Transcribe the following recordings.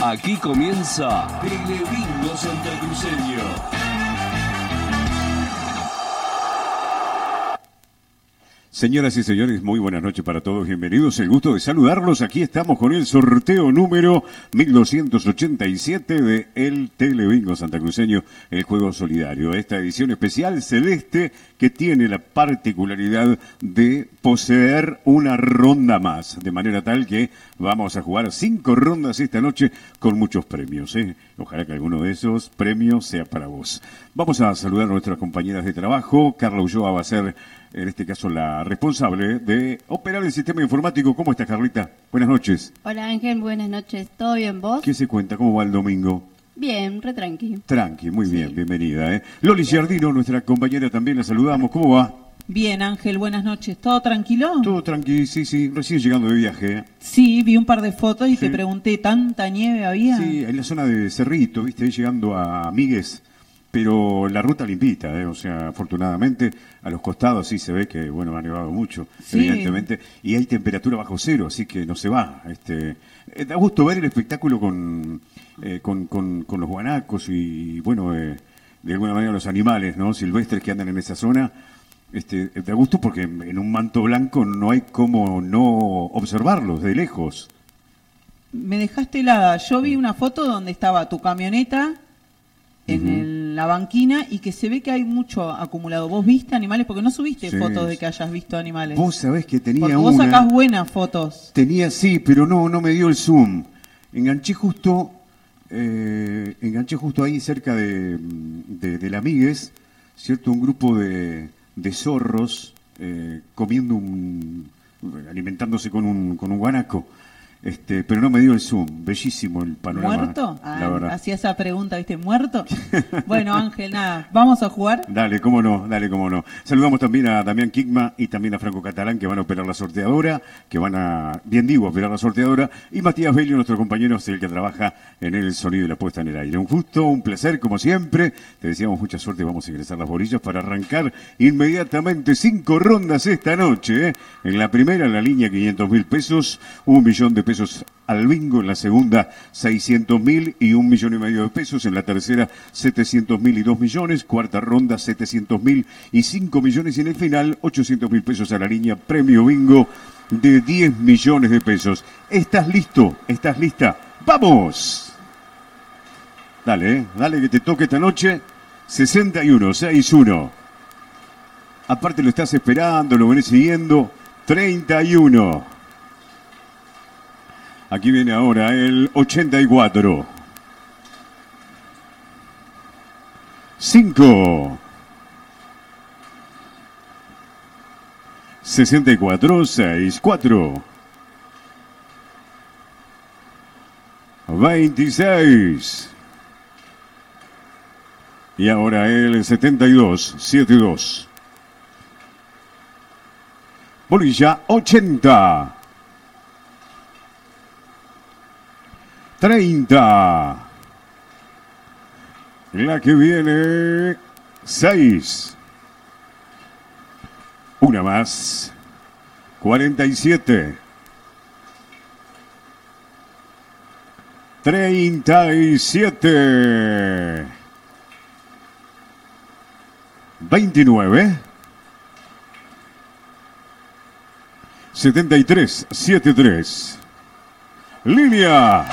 Aquí comienza Telebingo Santacruceño. Señoras y señores, muy buenas noches para todos, bienvenidos, el gusto de saludarlos. Aquí estamos con el sorteo número 1287 de el Telebingo Santacruceño, el juego solidario. Esta edición especial celeste que tiene la particularidad de poseer una ronda más, de manera tal que vamos a jugar 5 rondas esta noche con muchos premios, Ojalá que alguno de esos premios sea para vos. Vamos a saludar a nuestras compañeras de trabajo. Carla Ulloa va a ser, en este caso, la responsable de operar el sistema informático. ¿Cómo estás, Carlita? Buenas noches. Hola, Ángel, buenas noches. ¿Todo bien, vos? ¿Qué se cuenta? ¿Cómo va el domingo? Bien, re tranqui. Tranqui, muy bien, bienvenida. Loli Giardino, nuestra compañera, también la saludamos. ¿Cómo va? Bien, Ángel, buenas noches. ¿Todo tranquilo? Todo tranqui, sí, recién llegando de viaje. Sí, vi un par de fotos y te pregunté, ¿tanta nieve había? Sí, en la zona de Cerrito, viste, ahí llegando a Míguez, pero la ruta limpita, o sea, afortunadamente, a los costados sí se ve que, bueno, ha nevado mucho, sí, evidentemente, y hay temperatura bajo cero, así que no se va. Da gusto ver el espectáculo con los guanacos y, bueno, de alguna manera los animales, ¿no?, silvestres que andan en esa zona. Da gusto porque en un manto blanco no hay como no observarlos de lejos. Me dejaste helada. Yo vi una foto donde estaba tu camioneta en la banquina y que se ve que hay mucho acumulado. ¿Vos viste animales? Porque no subiste fotos de que hayas visto animales. Vos sabés que tenía porque vos sacás buenas fotos. Tenía, sí, pero no me dio el zoom. Enganché justo ahí cerca de la Míguez, ¿cierto? Un grupo de zorros comiendo alimentándose con un guanaco. Pero no me dio el zoom. Bellísimo el panorama. ¿Muerto? La verdad. Hacía esa pregunta, ¿viste? ¿Muerto? Bueno, Ángel, nada, ¿vamos a jugar? Dale, cómo no. Saludamos también a Damián Kigma y también a Franco Catalán, que van a operar la sorteadora, operar la sorteadora, y Matías Bello, nuestro compañero, es el que trabaja en el sonido y la puesta en el aire. Un gusto, un placer, como siempre. Te deseamos mucha suerte. Vamos a ingresar las bolillas para arrancar inmediatamente 5 rondas esta noche, En la primera, la línea 500.000 pesos, 1 millón de pesos al bingo. En la segunda, 600.000 y 1,5 millones de pesos. En la tercera, 700.000 y 2 millones. Cuarta ronda, 700.000 y 5 millones. Y en el final, 800.000 pesos a la línea premio bingo de 10 millones de pesos. ¿Estás listo? ¿Estás lista? ¡Vamos! Dale que te toque esta noche. 61. Aparte lo estás esperando, lo venís siguiendo. 31. Aquí viene ahora el 84. 5. 64, 64. 26. Y ahora el 72, 72. Bolilla 80. 30. La que viene 6. Una más. 47. 37. 29. 73. 73. Línea.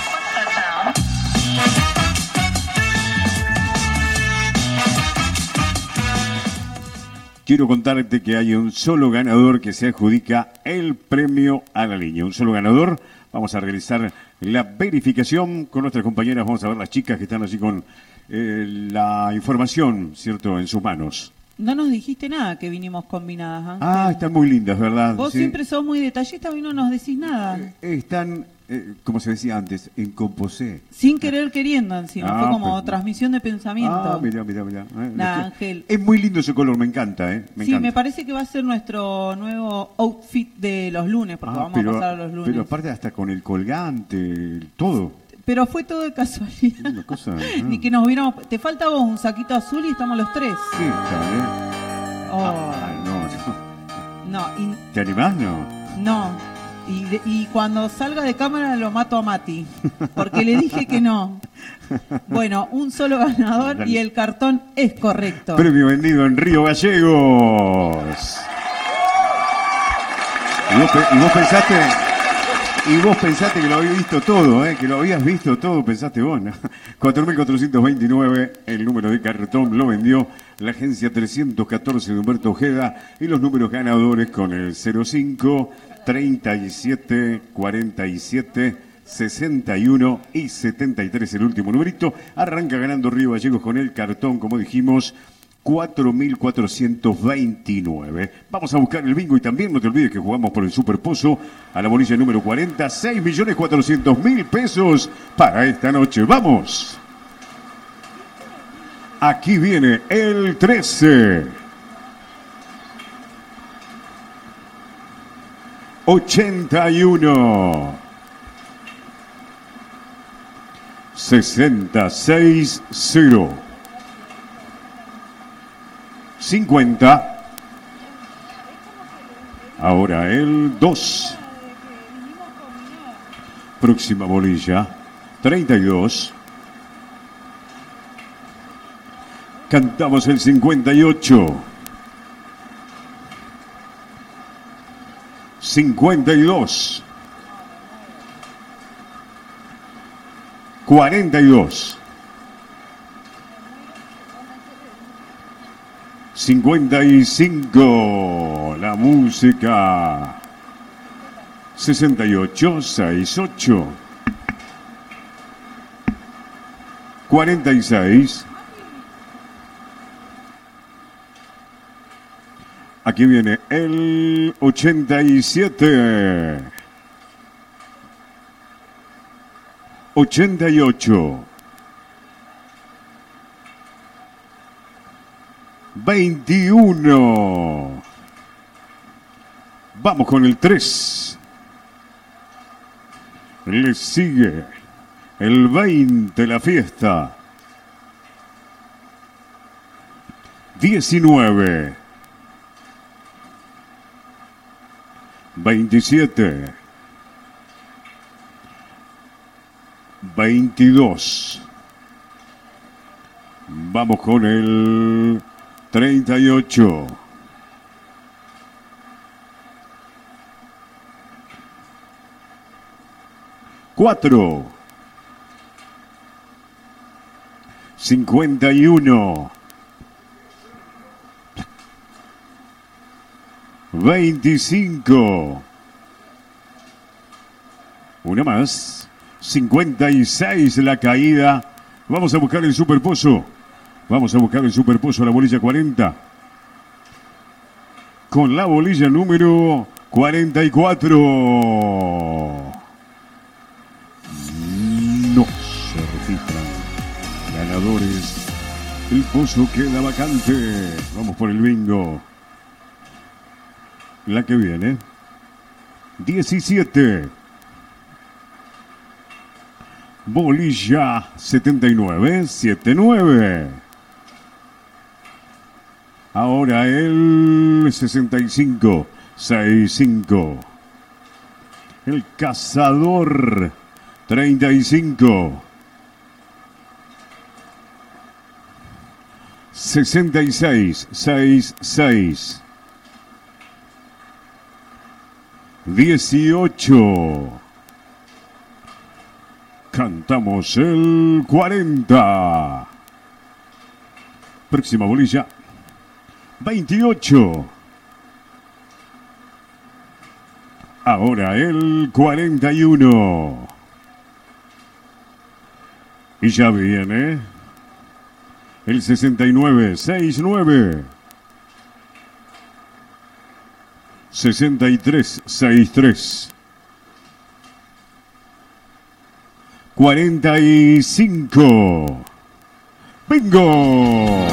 Quiero contarte que hay un solo ganador que se adjudica el premio a la línea. Un solo ganador. Vamos a realizar la verificación con nuestras compañeras. Vamos a ver las chicas que están allí con la información, ¿cierto?, en sus manos. No nos dijiste nada que vinimos combinadas, Ángel. Ah, están muy lindas, ¿verdad? Vos siempre sos muy detallista y no nos decís nada. Están, como se decía antes, en composé. Sin querer queriendo encima, fue como pues, transmisión de pensamiento. Mirá. Nada, Ángel. Es muy lindo ese color, me encanta, Me parece que va a ser nuestro nuevo outfit de los lunes, porque vamos a pasar a los lunes. Pero aparte hasta con el colgante, todo. Pero fue todo de casualidad. Una cosa, Ni que nos hubiéramos... Te falta vos un saquito azul y estamos los 3. Sí, está bien. Oh. No. No. ¿Te animás, no? No. Y cuando salga de cámara lo mato a Mati, porque le dije que no. Bueno, un solo ganador y el cartón es correcto. Premio vendido en Río Gallegos. Y vos pensaste que lo habías visto todo, que lo habías visto todo, pensaste vos, ¿no? 4.429, el número de cartón lo vendió la agencia 314 de Humberto Ojeda y los números ganadores con el 05, 37, 47, 61 y 73, el último numerito. Arranca ganando Río Gallegos con el cartón, como dijimos, 4.429. Vamos a buscar el bingo y también no te olvides que jugamos por el Superpozo a la bolilla número 40, 6.400.000 pesos para esta noche. ¡Vamos! Aquí viene el 13. 81. 66-0. 50. Ahora el 2. Próxima bolilla. 32. Cantamos el 58. 52. 42. 55, la música. 68, 68. 46. Aquí viene el 87. 88. 21. Vamos con el 3. Le sigue el 20, la fiesta. 19. 27. 22. Vamos con el 38. 4. 51. 25. Una más. 56 la caída. Vamos a buscar el Superpozo. Vamos a buscar el Superpozo a la bolilla 40. Con la bolilla número 44. No se registran ganadores. El pozo queda vacante. Vamos por el bingo. La que viene. 17. Bolilla 79, 79. Ahora el 65, 65. El cazador 35. 66, 66. 18. Cantamos el 40. Próxima bolilla. 28. Ahora el 41. Y ya viene el 69, 69. 63, 63. 45. ¡Bingo!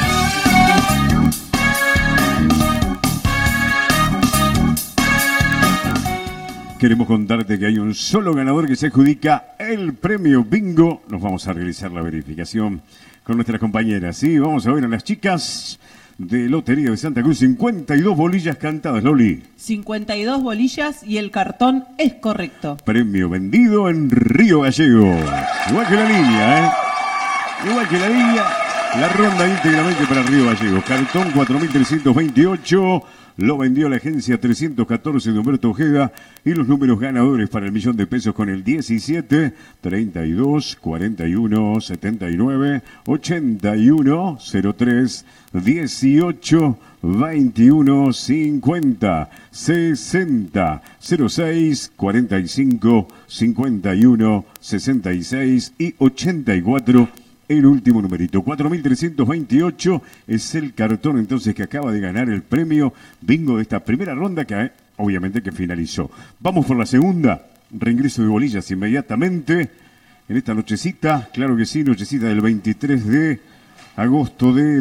Queremos contarte que hay un solo ganador que se adjudica el premio bingo. Nos vamos a realizar la verificación con nuestras compañeras. ¿Sí? Vamos a ver a las chicas de Lotería de Santa Cruz. 52 bolillas cantadas, Loli. 52 bolillas y el cartón es correcto. Premio vendido en Río Gallegos. Igual que la línea, ¿eh? Igual que la línea, la ronda íntegramente para Río Gallegos. Cartón 4328. Lo vendió la agencia 314 de Humberto Ojeda y los números ganadores para el $1.000.000 con el 17, 32, 41, 79, 81, 03, 18, 21, 50, 60, 06, 45, 51, 66 y 84. El último numerito, 4.328, es el cartón entonces que acaba de ganar el premio bingo de esta primera ronda que obviamente que finalizó. Vamos por la segunda, reingreso de bolillas inmediatamente en esta nochecita, claro que sí, nochecita del 23 de agosto de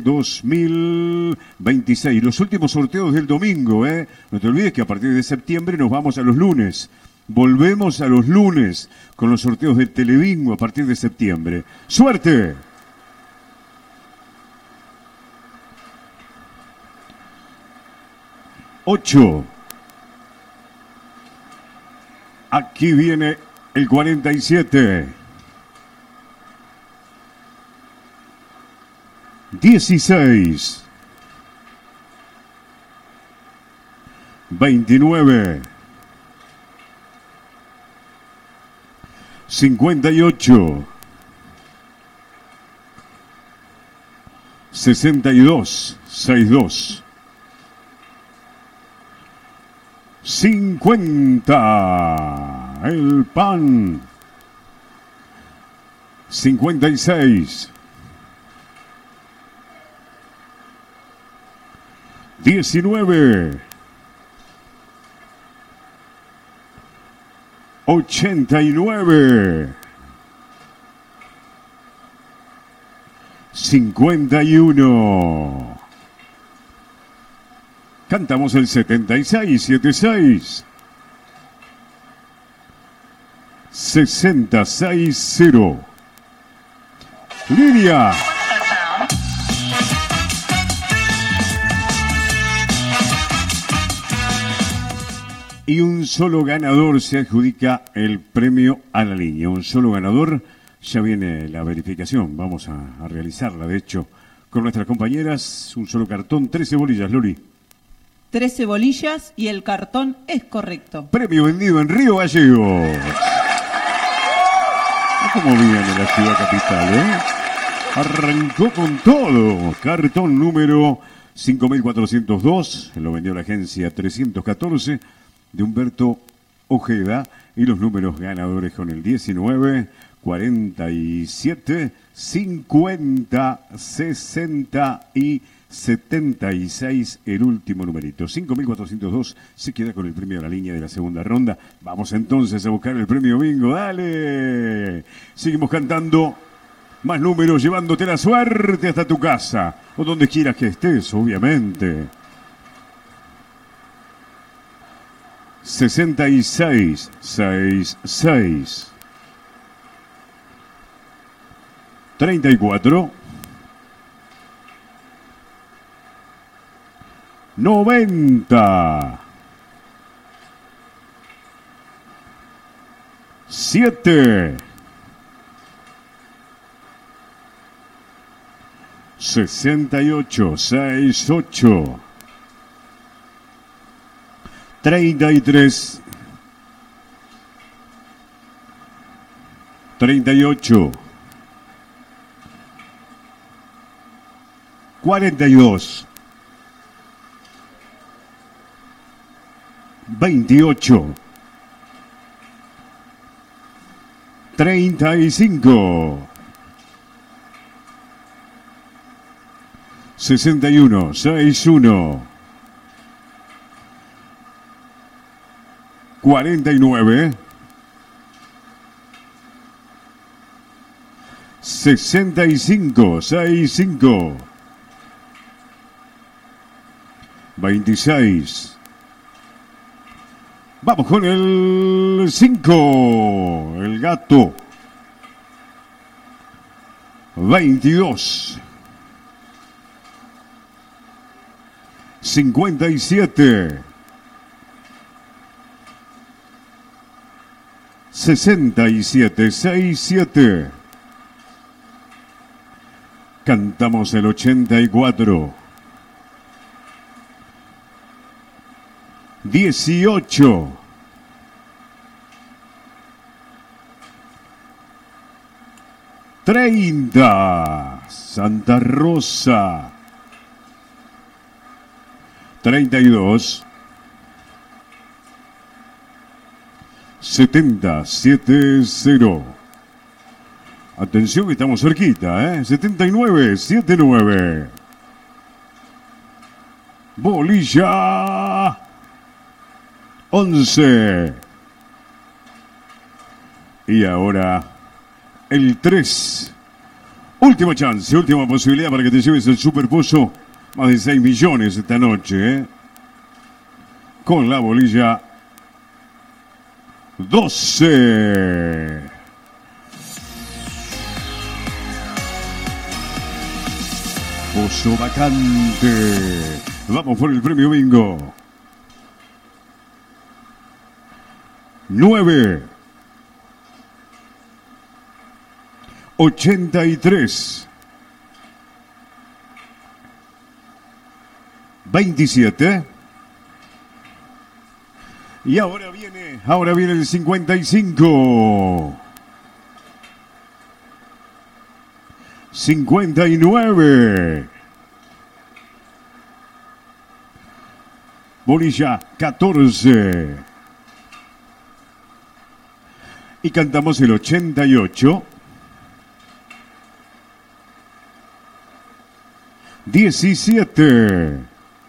2026. Los últimos sorteos del domingo, no te olvides que a partir de septiembre nos vamos a los lunes. Volvemos a los lunes con los sorteos del Telebingo a partir de septiembre. ¡Suerte! ¡8! Aquí viene el 47. 16. 29. 58, 62, 62, 50, el pan, 56, 19, 89, 51. Cantamos el 76, 76. 6060. Lidia. Y un solo ganador se adjudica el premio a la línea. Un solo ganador, ya viene la verificación. Vamos a realizarla, de hecho, con nuestras compañeras. Un solo cartón, 13 bolillas, Loli. 13 bolillas y el cartón es correcto. Premio vendido en Río Gallegos. ¿Cómo viene la ciudad capital, Arrancó con todo. Cartón número 5402. Lo vendió la agencia 314. De Humberto Ojeda y los números ganadores con el 19, 47, 50, 60 y 76, el último numerito. 5.402 se queda con el premio de la línea de la segunda ronda. Vamos entonces a buscar el premio bingo, dale. Seguimos cantando más números, llevándote la suerte hasta tu casa o donde quieras que estés, obviamente. 66, 66, 34, 90, 7, 68, 68, 33, 38, 42, 28, 35, 61, 61, 49, 65, 65, 26. Vamos con el 5, el gato. 22. 57, 67, 67. Cantamos el 84, 18, 30, Santa Rosa, 32, 70, 70. Atención que estamos cerquita, 79, 79. Bolilla, 11. Y ahora el 3. Última chance, última posibilidad para que te lleves el superpozo. Más de 6 millones esta noche, con la bolilla 12. Pozo vacante. Vamos por el premio bingo. 9, 83, 27. Y ahora viene el 55. 59. Bolilla 14. Y cantamos el 88. 17.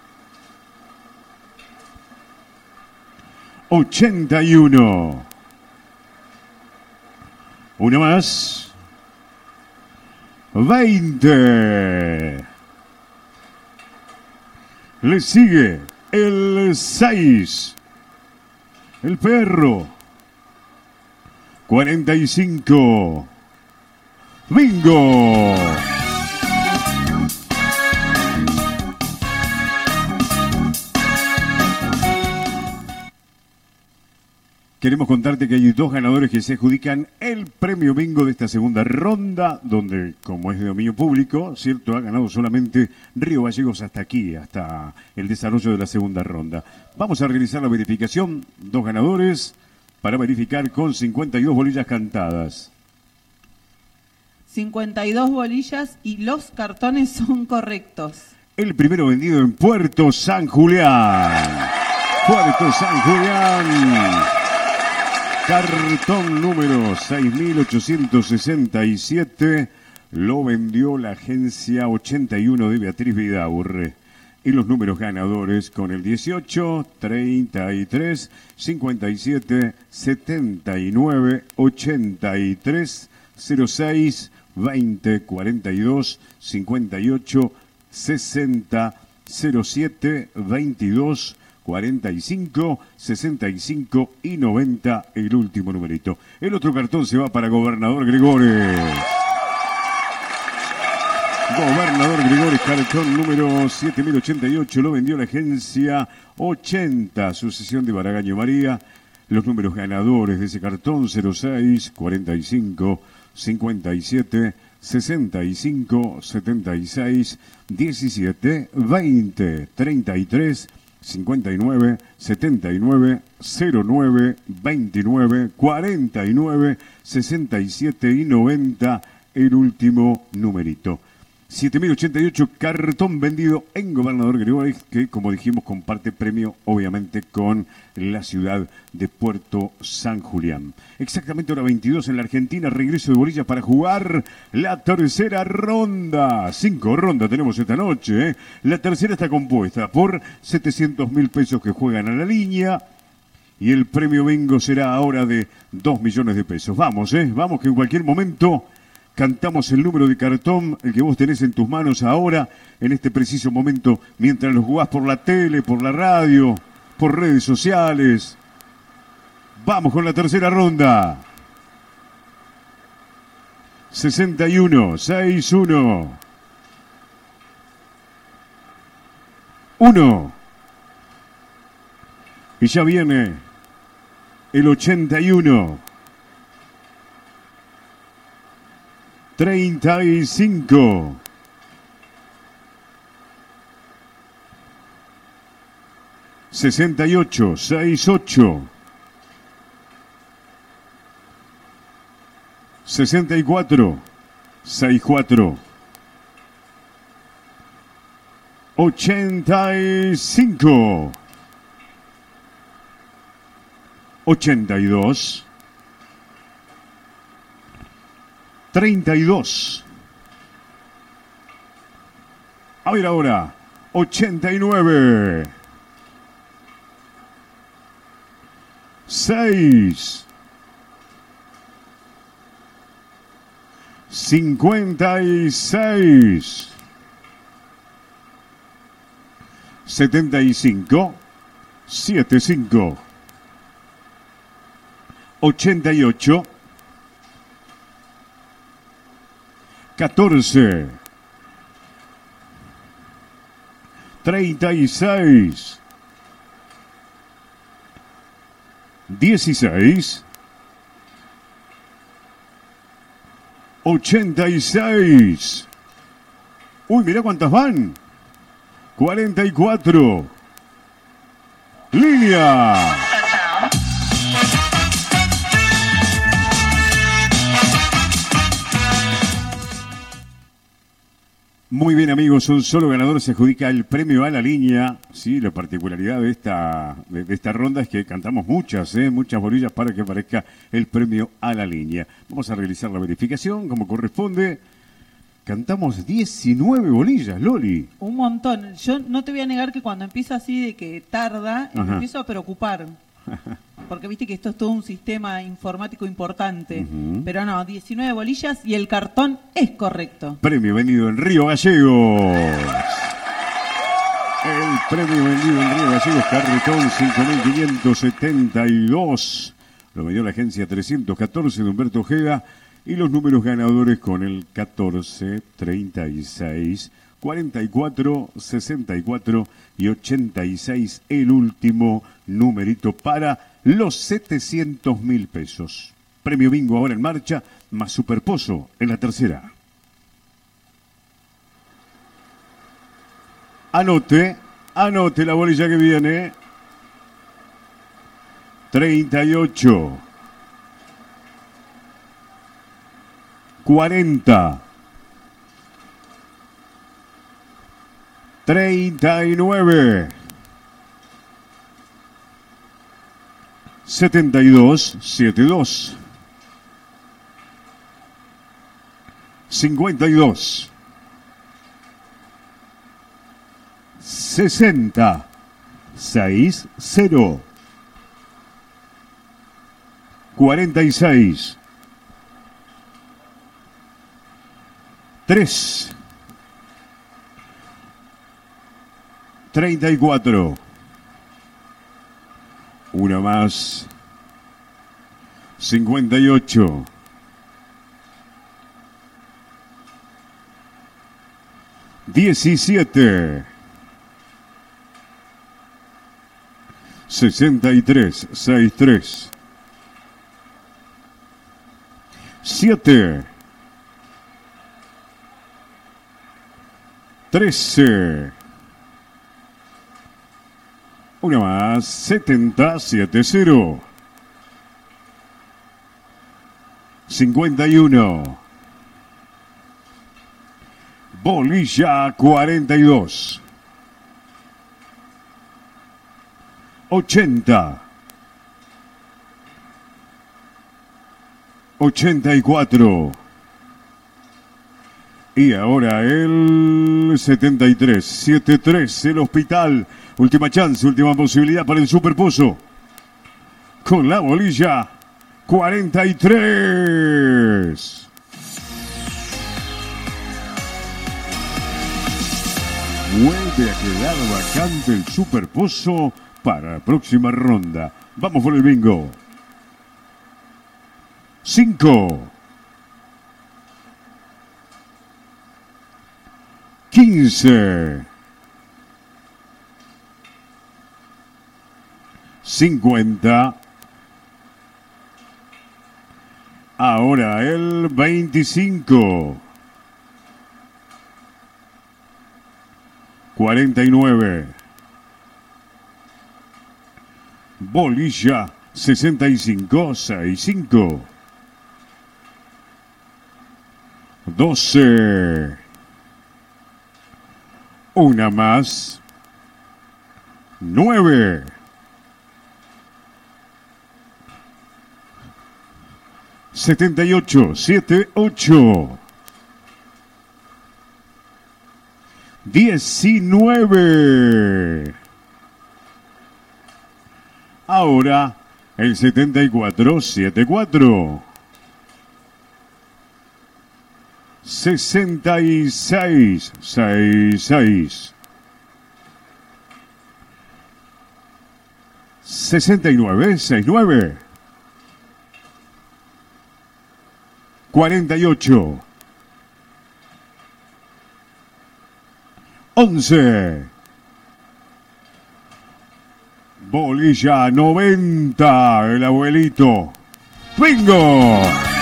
81. Una más. 20. Le sigue el 6. El perro. 45. ¡Bingo! Queremos contarte que hay 2 ganadores que se adjudican el premio bingo de esta segunda ronda, donde, como es de dominio público, ¿cierto?, ha ganado solamente Río Gallegos hasta aquí, hasta el desarrollo de la segunda ronda. Vamos a realizar la verificación. 2 ganadores para verificar con 52 bolillas cantadas. 52 bolillas y los cartones son correctos. El primero vendido en Puerto San Julián. Puerto San Julián. Cartón número 6867 lo vendió la agencia 81 de Beatriz Vidaurre. Y los números ganadores con el 18, 33, 57, 79, 83, 06, 20, 42, 58, 60, 07, 22, 45, 65 y 90, el último numerito. El otro cartón se va para Gobernador Gregores. Gobernador Gregores, cartón número 7088, lo vendió la agencia 80, sucesión de Baragaño María. Los números ganadores de ese cartón: 06, 45, 57, 65, 76, 17, 20, 33, 59, 79, 09, 29, 49, 67 y 90, el último numerito. 7088, cartón vendido en Gobernador Gregores, que, como dijimos, comparte premio, obviamente, con la ciudad de Puerto San Julián. Exactamente hora 22 en la Argentina, regreso de bolillas para jugar la tercera ronda. 5 rondas tenemos esta noche, La tercera está compuesta por 700.000 pesos que juegan a la línea, y el premio bingo será ahora de 2 millones de pesos. Vamos, vamos, que en cualquier momento cantamos el número de cartón, el que vos tenés en tus manos ahora, en este preciso momento, mientras lo jugás por la tele, por la radio, por redes sociales. Vamos con la tercera ronda. 61, 61. 1. Y ya viene el 81. 35. 68, 68. 64, 64. 85. 82. 32. A ver ahora, 89. 6. 56. 75. 75. 88. 14. 36. 16. 86. Uy, mira cuántas van. 44. Línea. Muy bien, amigos, un solo ganador se adjudica el premio a la línea. Sí, la particularidad de esta ronda es que cantamos muchas bolillas para que aparezca el premio a la línea. Vamos a realizar la verificación como corresponde. Cantamos 19 bolillas, Loli. Un montón. Yo no te voy a negar que cuando empieza así de que tarda, me empiezo a preocupar. Porque viste que esto es todo un sistema informático importante. Pero no, 19 bolillas y el cartón es correcto. Premio vendido en Río Gallegos. El premio vendido en Río Gallegos, carretón 5.572. Lo vendió la agencia 314 de Humberto Ojeda. Y los números ganadores con el 14, 36, 44, 64 y 86. El último numerito para los 700.000 pesos. Premio bingo ahora en marcha, más superpozo en la tercera. Anote la bolilla que viene. 38. 40. 39. 72. 72. 52. 60. 60. 46. 3. 34. Una más. 58. 17. 63. 63. 7. 13. Una más. 70. 70. 51. Bolilla 42. 80. 84. Y ahora el 73. 73, el hospital. Última chance, última posibilidad para el superpozo. Con la bolilla 43. Vuelve a quedar vacante el superpozo para la próxima ronda. Vamos por el bingo. 5. 15. 50. Ahora el 25. 49. Bolilla 65, 65. 12. Una más. 9. 78, 78. 19. Ahora el 74, 74. 66, 66. 69, 69. 48. 11. Bolilla 90, el abuelito. ¡Bingo!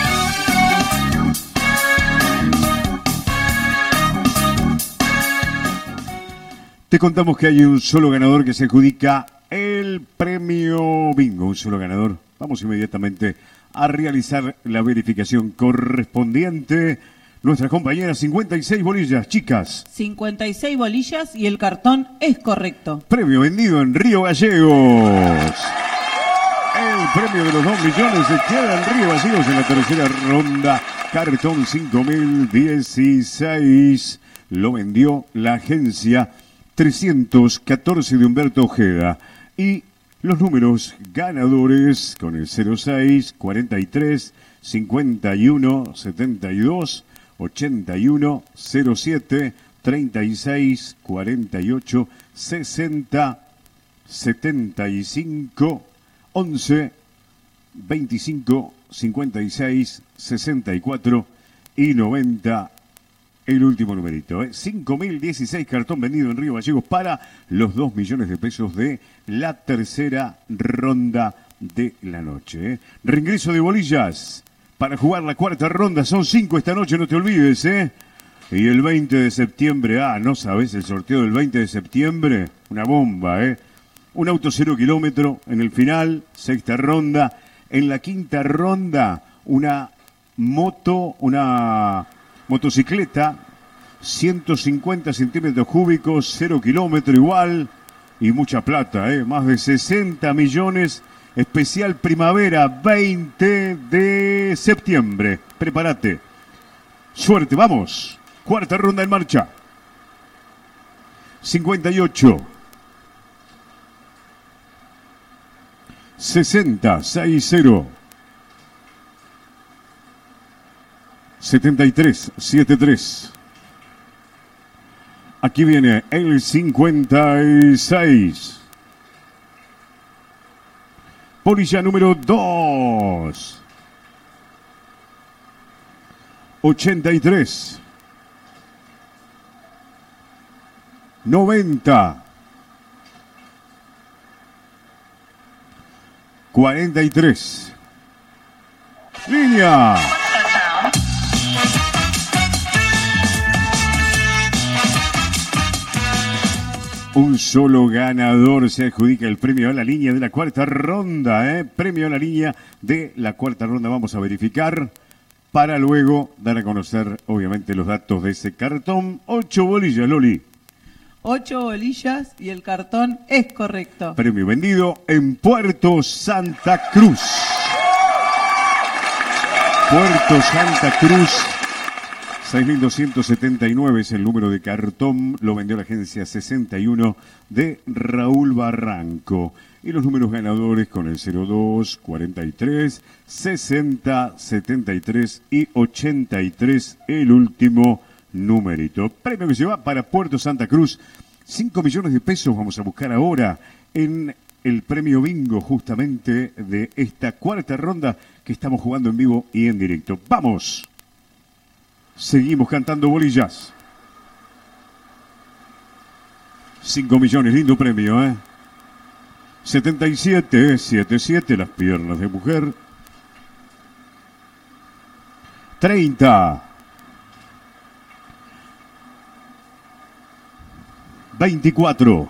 Te contamos que hay un solo ganador que se adjudica el premio bingo. Un solo ganador. Vamos inmediatamente a realizar la verificación correspondiente. Nuestras compañeras, 56 bolillas, chicas. 56 bolillas y el cartón es correcto. Premio vendido en Río Gallegos. El premio de los 2 millones se queda en Río Gallegos en la tercera ronda. Cartón 5016. Lo vendió la agencia 314 de Humberto Ojeda. Y los números ganadores con el 06, 43, 51, 72, 81, 07, 36, 48, 60, 75, 11, 25, 56, 64 y 90. El último numerito, 5.016 cartón vendido en Río Gallegos para los 2 millones de pesos de la tercera ronda de la noche. Reingreso de bolillas para jugar la cuarta ronda. Son 5 esta noche, no te olvides, Y el 20 de septiembre, no sabes, el sorteo del 20 de septiembre, una bomba, Un auto 0 kilómetro en el final, sexta ronda. En la quinta ronda, una motocicleta, 150 centímetros cúbicos, 0 kilómetro igual, y mucha plata, más de 60 millones, especial primavera, 20 de septiembre. Prepárate. Suerte, vamos. Cuarta ronda en marcha. 58. 60, 60. 73, 73. Aquí viene el 56. Bolilla número 2. 83. 90. 43. Línea. Un solo ganador se adjudica el premio a la línea de la cuarta ronda, Premio a la línea de la cuarta ronda. Vamos a verificar para luego dar a conocer, obviamente, los datos de ese cartón. 8 bolillas, Loli. 8 bolillas y el cartón es correcto. Premio vendido en Puerto Santa Cruz. Puerto Santa Cruz. 6.279 es el número de cartón, lo vendió la agencia 61 de Raúl Barranco. Y los números ganadores con el 02, 43, 60, 73 y 83, el último numerito. Premio que se va para Puerto Santa Cruz, 5 millones de pesos vamos a buscar ahora en el premio bingo justamente de esta cuarta ronda que estamos jugando en vivo y en directo. ¡Vamos! Seguimos cantando bolillas. 5 millones, lindo premio, 77, 77, las piernas de mujer. 30. 24.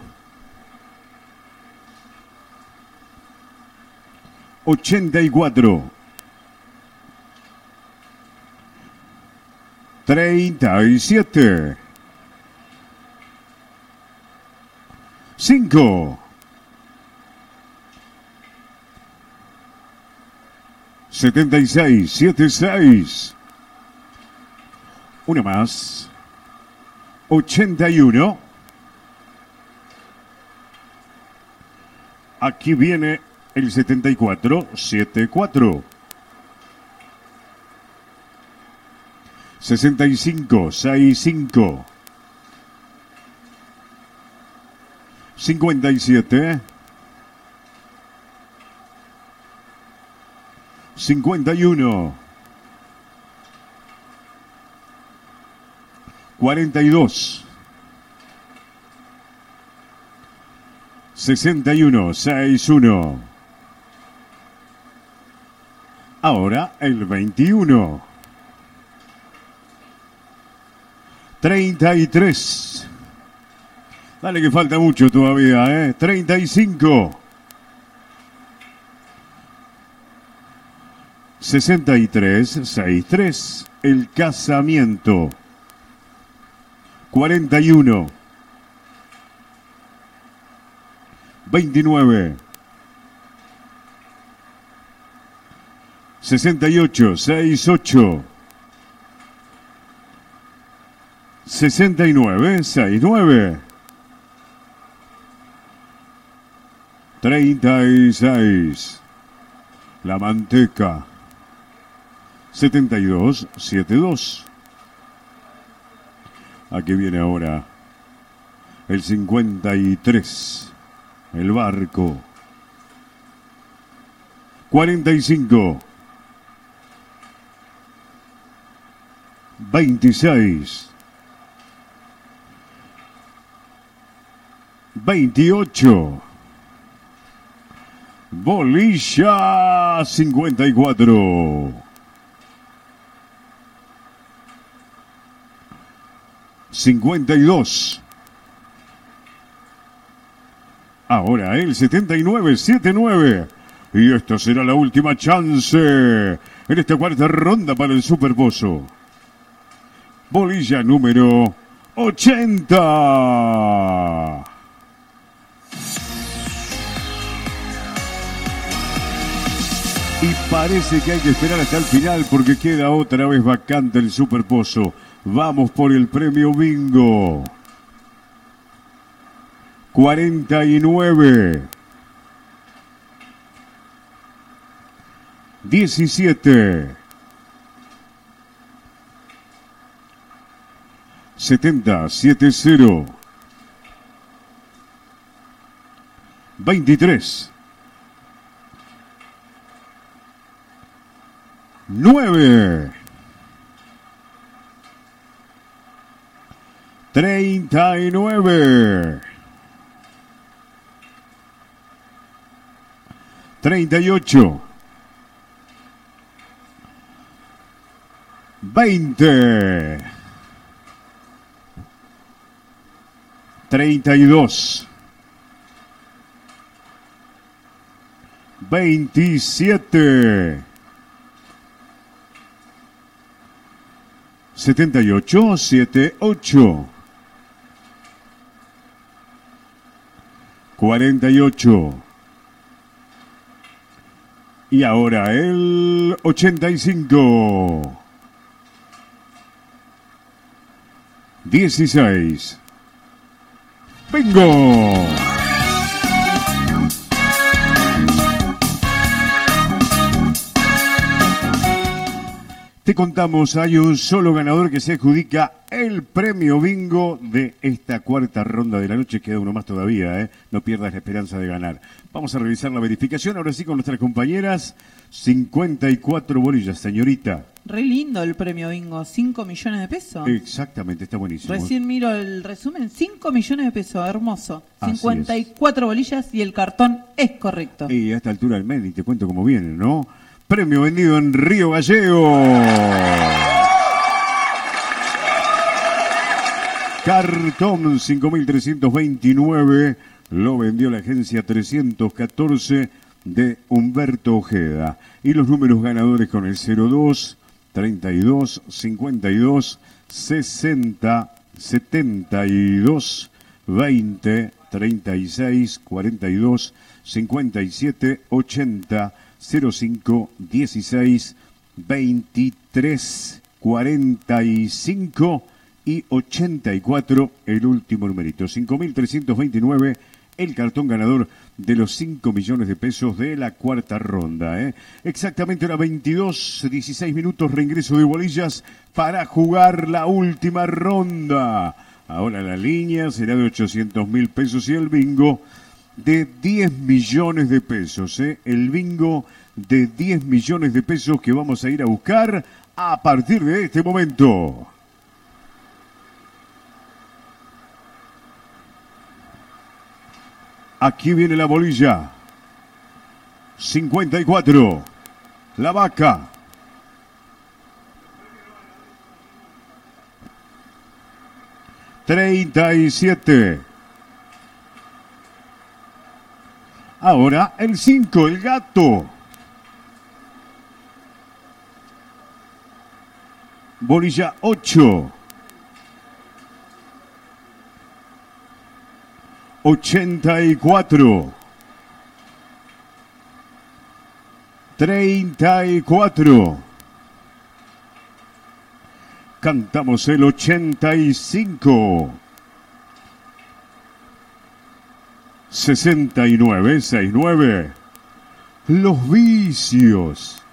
84. 37. 5. 76, 76. Una más. 81. Aquí viene el 74, 74. 65, 65. 57. 51. 42. 61, 61. Ahora el 21. 33. Dale que falta mucho todavía, ¿eh? 35. 63, 63. El casamiento. 41. 29. 68, 68. 69, 69. 36. La manteca. 72, 72. Aquí viene ahora el 53. El barco. 45. 26. 28. Bolilla 54. 52. Ahora el 79, 79. Y esta será la última chance en esta cuarta ronda para el Superpozo. Bolilla número 80. Y parece que hay que esperar hasta el final porque queda otra vez vacante el Superpozo. Vamos por el premio bingo. 49. 17. 70, 70. 23. 9. 39. 38. 20. 32. 27. 78, 78. 48. Y ahora el 85. 16. ¡Bingo! Te contamos, hay un solo ganador que se adjudica el premio bingo de esta cuarta ronda de la noche. Queda uno más todavía, ¿eh? No pierdas la esperanza de ganar. Vamos a revisar la verificación, ahora sí con nuestras compañeras. 54 bolillas, señorita. Re lindo el premio bingo, 5 millones de pesos. Exactamente, está buenísimo. Recién miro el resumen, 5 millones de pesos, hermoso. Así 54 bolillas y el cartón es correcto. Y a esta altura del mes, y te cuento cómo viene, ¿no? Premio vendido en Río Gallegos. Cartón 5.329, lo vendió la agencia 314 de Humberto Ojeda. Y los números ganadores con el 02, 32, 52, 60, 72, 20, 36, 42, 57, 80, 05, 16, 23, 45 y 84, el último numerito. 5.329, el cartón ganador de los 5 millones de pesos de la cuarta ronda. Exactamente a las 22:16 minutos, reingreso de bolillas para jugar la última ronda. Ahora la línea será de 800.000 pesos y el bingo de 10 millones de pesos. El bingo de 10 millones de pesos que vamos a ir a buscar a partir de este momento. Aquí viene la bolilla. 54. La vaca. 37. Ahora el 5, el gato. Bolilla 8. 84. 34. Cantamos el 85. 69, 69. Los vicios.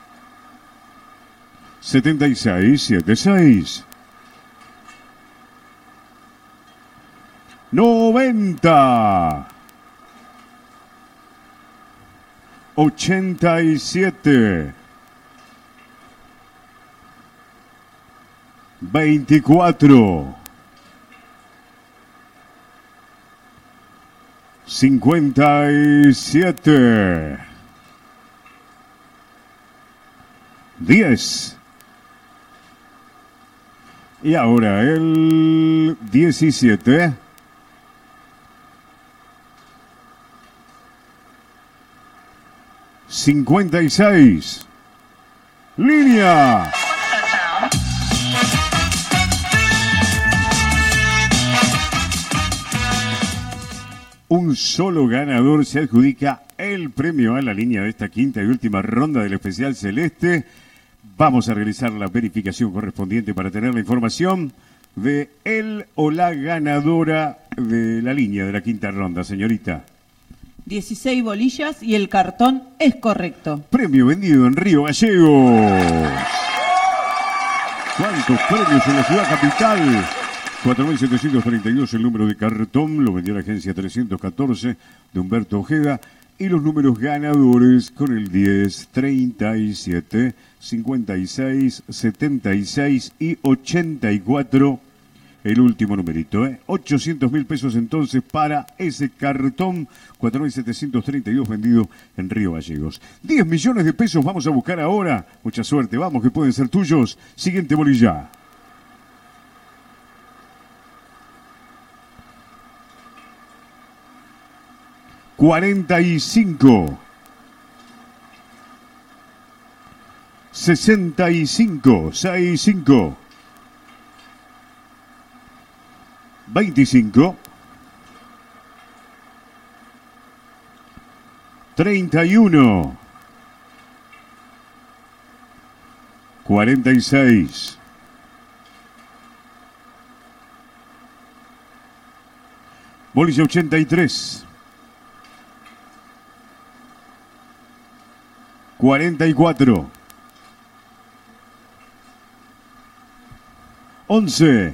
76, 76. 90. 87. 24. 57. 10. Y ahora el 17. 56. Línea. Un solo ganador se adjudica el premio a la línea de esta quinta y última ronda del especial celeste. Vamos a realizar la verificación correspondiente para tener la información de él o la ganadora de la línea de la quinta ronda, señorita. 16 bolillas y el cartón es correcto. Premio vendido en Río Gallegos. ¿Cuántos premios en la ciudad capital? 4.732 el número de cartón, lo vendió la agencia 314 de Humberto Ojeda. Y los números ganadores con el 10, 37, 56, 76 y 84. El último numerito, 800.000 pesos entonces para ese cartón, 4.732 vendido en Río Gallegos. 10 millones de pesos vamos a buscar ahora. Mucha suerte, vamos que pueden ser tuyos. Siguiente bolilla. $45. 65, 65. 25, 31, 46, 83, 44, 11,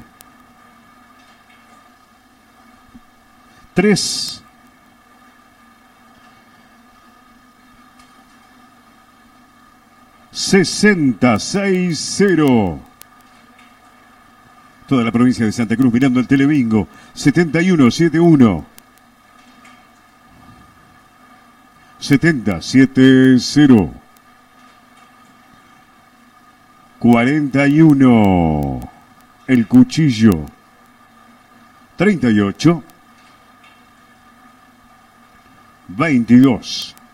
3, 6, 6060. Toda la provincia de Santa Cruz mirando el Telebingo. 7171. 7070. 41. El Cuchillo. 38. 22.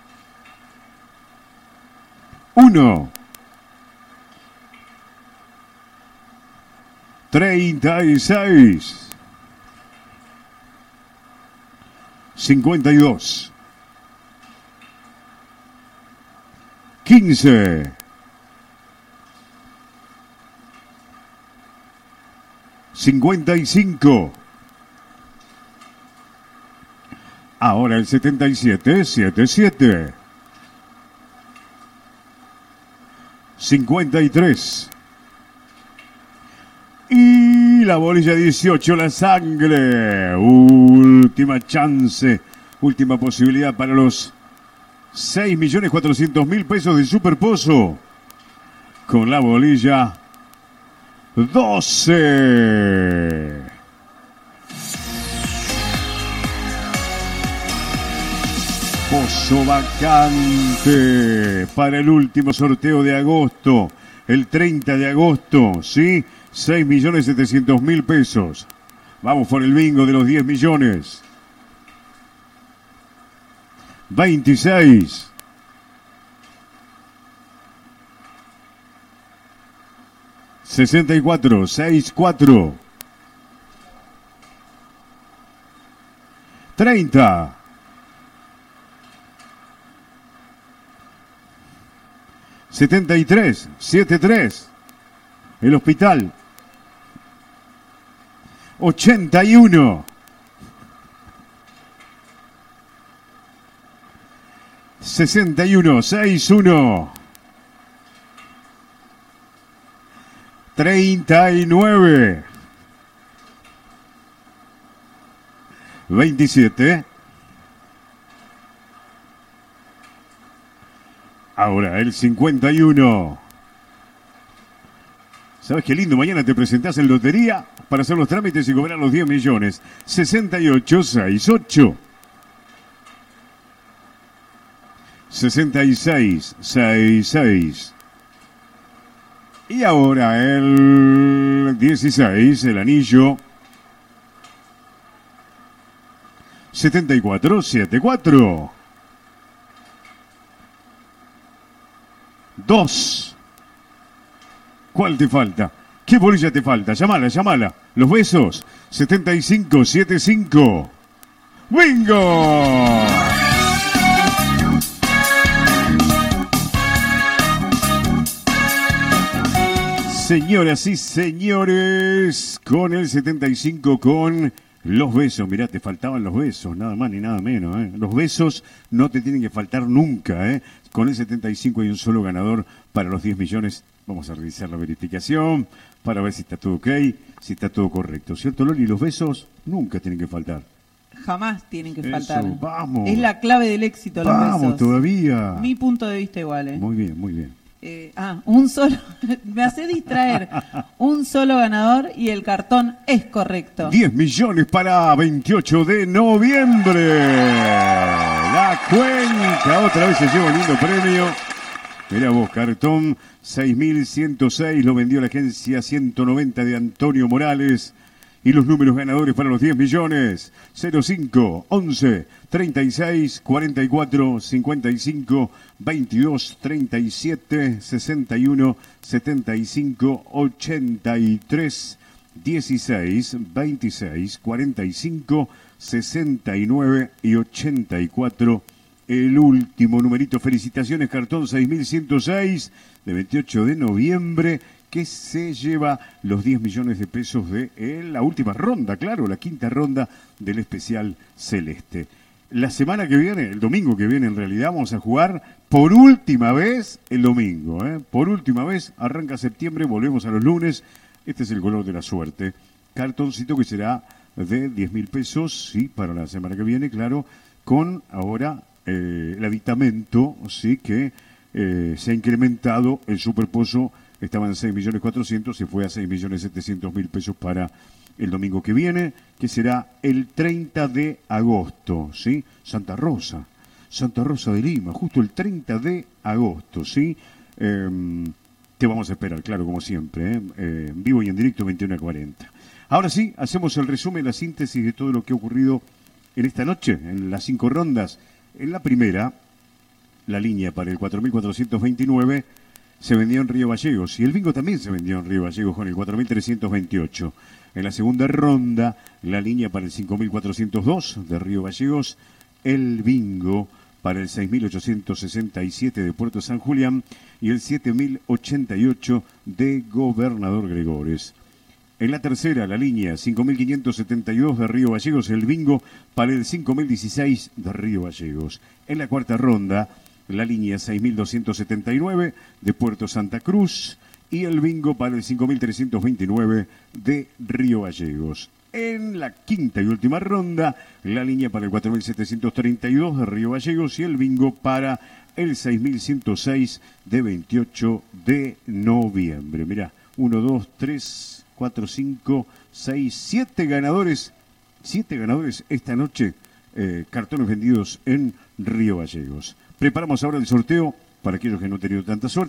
1. 36. 52. 15. 55. Ahora el 77, 77. 53. Y la bolilla 18, la sangre. Última chance, última posibilidad para los 6.400.000 pesos de Superpozo. Con la bolilla 12. Pozo vacante para el último sorteo de agosto, el 30 de agosto, ¿sí? 6.700.000 pesos. Vamos por el bingo de los 10 millones. 26. 64, 64. 30. 73, 73. El hospital. 81. 61, 61. 39. 27. Ahora el 51. ¿Sabes qué lindo? Mañana te presentás en lotería para hacer los trámites y cobrar los 10 millones. 68, 68. 66, 66. Y ahora el 16, el anillo. 74, 74. 2. ¿Cuál te falta? ¿Qué bolilla te falta? Llámala, llámala. Los besos. 75, 75. ¡Bingo! Señoras y señores, con el 75, con los besos. Mirá, te faltaban los besos, nada más ni nada menos, ¿eh? Los besos no te tienen que faltar nunca, ¿eh? Con el 75 hay un solo ganador para los 10 millones. Vamos a revisar la verificación para ver si está todo ok, si está todo correcto. ¿Cierto, Loli? Los besos nunca tienen que faltar. Jamás tienen que Eso, faltar. vamos. Es la clave del éxito, los besos. Vamos todavía. Mi punto de vista igual, ¿eh? Muy bien, muy bien. Un solo, me hace distraer, un solo ganador y el cartón es correcto. 10 millones para 28 de noviembre. La Cuenca otra vez se lleva un lindo premio. Mirá vos, cartón 6.106, lo vendió la agencia 190 de Antonio Morales. Y los números ganadores para los 10 millones: 05, 11, 36, 44, 55, 22, 37, 61, 75, 83, 16, 26, 45, 69 y 84. El último numerito. Felicitaciones, cartón 6.106 de 28 de noviembre. Que se lleva los 10 millones de pesos de la última ronda, claro, la quinta ronda del especial celeste. La semana que viene, el domingo que viene en realidad, vamos a jugar por última vez el domingo, ¿eh? Por última vez, arranca septiembre, volvemos a los lunes. Este es el color de la suerte. Cartoncito que será de 10.000 pesos, sí, para la semana que viene, claro, con ahora el aditamento, sí, que se ha incrementado el superpozo, estaba en 6.400.000, se fue a 6.700.000 pesos para el domingo que viene, que será el 30 de agosto, ¿sí? Santa Rosa de Lima, justo el 30 de agosto, ¿sí? Te vamos a esperar, claro, como siempre, en vivo y en directo, 21:40. Ahora sí, hacemos el resumen, la síntesis de todo lo que ha ocurrido en esta noche, en las 5 rondas. En la primera, la línea para el 4.429 se vendió en Río Gallegos y el bingo también se vendió en Río Gallegos con el 4.328. En la segunda ronda, la línea para el 5.402 de Río Gallegos, el bingo para el 6.867 de Puerto San Julián y el 7.088 de Gobernador Gregores. En la tercera, la línea 5.572 de Río Gallegos, el bingo para el 5.016 de Río Gallegos. En la cuarta ronda, la línea 6.279 de Puerto Santa Cruz y el bingo para el 5.329 de Río Gallegos. En la quinta y última ronda, la línea para el 4.732 de Río Gallegos y el bingo para el 6.106 de 28 de noviembre. Mirá, 1, 2, 3, 4, 5, 6, 7 ganadores. 7 ganadores esta noche, cartones vendidos en Río Gallegos. Preparamos ahora el sorteo para aquellos que no han tenido tanta suerte.